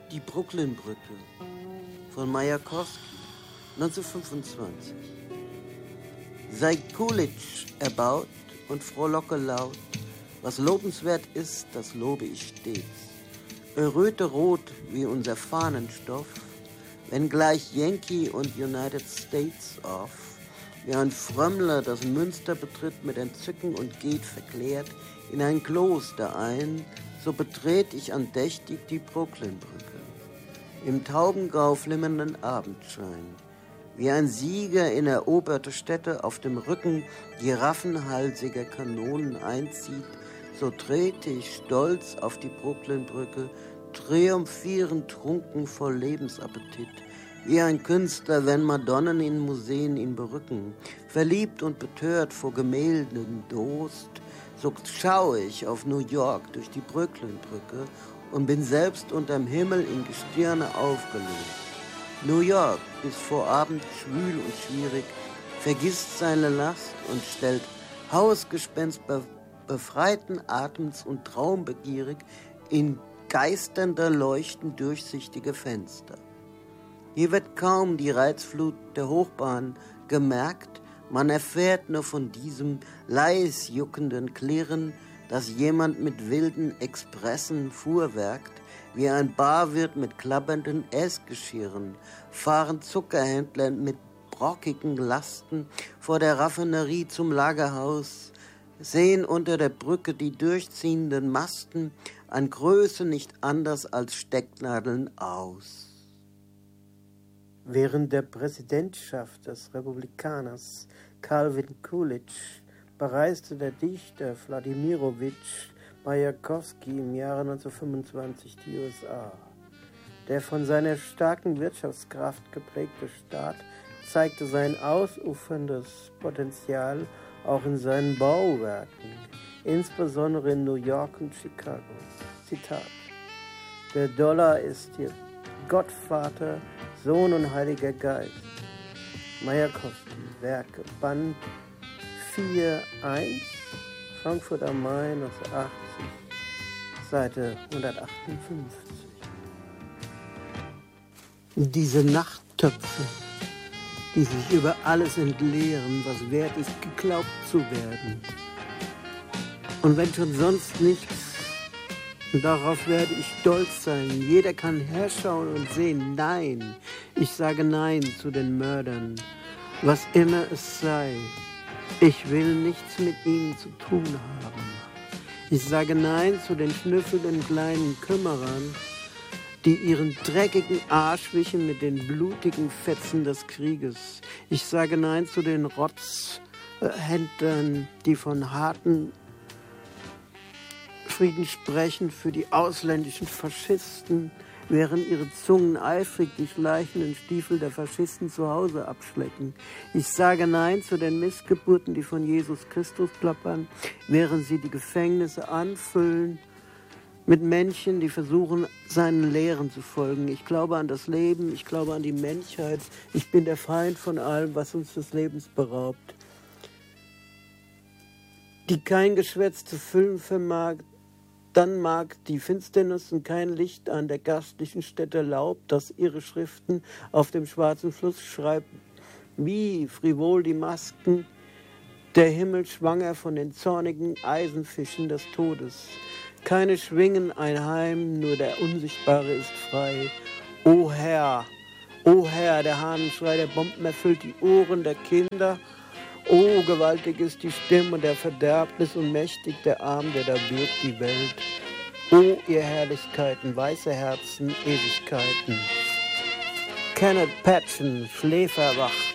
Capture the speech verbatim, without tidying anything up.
Die Brooklyn-Brücke von Majakovski, neunzehnhundertfünfundzwanzig. Sei Coolidge erbaut und frohlocke laut, was lobenswert ist, das lobe ich stets. Erröte rot wie unser Fahnenstoff, wenngleich Yankee und United States of, wie ein Frömmler das Münster betritt mit Entzücken und geht verklärt in ein Kloster ein, so betret ich andächtig die Brooklyn-Brücke. Im Taubengau flimmernden Abendschein, wie ein Sieger in eroberte Städte auf dem Rücken giraffenhalsiger Kanonen einzieht, so trete ich stolz auf die Brooklyn-Brücke, triumphierend trunken voll Lebensappetit, wie ein Künstler, wenn Madonnen in Museen ihn berücken, verliebt und betört vor Gemälden Durst, so schaue ich auf New York durch die Brooklyn-Brücke und bin selbst unterm Himmel in Gestirne aufgelöst. New York ist vor Abend schwül und schwierig, vergisst seine Last und stellt Hausgespenst be- befreiten Atems und traumbegierig in geisternder Leuchten durchsichtige Fenster. Hier wird kaum die Reizflut der Hochbahn gemerkt, man erfährt nur von diesem leis juckenden Klirren, dass jemand mit wilden Expressen fuhrwerkt, wie ein Barwirt mit klappernden Essgeschirren, fahren Zuckerhändler mit brockigen Lasten vor der Raffinerie zum Lagerhaus, sehen unter der Brücke die durchziehenden Masten an Größe nicht anders als Stecknadeln aus. Während der Präsidentschaft des Republikaners Calvin Coolidge bereiste der Dichter Wladimirowitsch Majakovski im Jahre neunzehnhundertfünfundzwanzig die U S A. Der von seiner starken Wirtschaftskraft geprägte Staat zeigte sein ausuferndes Potenzial auch in seinen Bauwerken, insbesondere in New York und Chicago. Zitat: Der Dollar ist hier Gottvater, Sohn und Heiliger Geist. Majakovski, Werke, Band vier eins, Frankfurt am Main, neunzehnhundertachtzig, Seite hundertachtundfünfzig. Diese Nachttöpfe, die sich über alles entleeren, was wert ist, geglaubt zu werden. Und wenn schon sonst nichts, darauf werde ich stolz sein. Jeder kann herschauen und sehen, nein, ich sage nein zu den Mördern, was immer es sei. Ich will nichts mit ihnen zu tun haben. Ich sage nein zu den schnüffelnden kleinen Kümmerern, die ihren dreckigen Arsch wischen mit den blutigen Fetzen des Krieges. Ich sage nein zu den Rotzhändlern, die von harten Frieden sprechen für die ausländischen Faschisten, während ihre Zungen eifrig die schleichenden Stiefel der Faschisten zu Hause abschlecken. Ich sage nein zu den Missgeburten, die von Jesus Christus plappern, während sie die Gefängnisse anfüllen mit Menschen, die versuchen, seinen Lehren zu folgen. Ich glaube an das Leben, ich glaube an die Menschheit. Ich bin der Feind von allem, was uns des Lebens beraubt. Die kein Geschwätz zu füllen vermag, dann mag die Finsternis und kein Licht an der gastlichen Stätte Laub, das ihre Schriften auf dem schwarzen Fluss schreibt, wie frivol die Masken, der Himmel schwanger von den zornigen Eisenfischen des Todes. Keine schwingen ein Heim, nur der Unsichtbare ist frei. O Herr, o Herr, der Hahnenschrei der Bomben erfüllt die Ohren der Kinder. O, gewaltig ist die Stimme der Verderbnis und mächtig der Arm, der da birgt die Welt. O, ihr Herrlichkeiten, weiße Herzen, Ewigkeiten. Kenneth Patchen, schläferwach,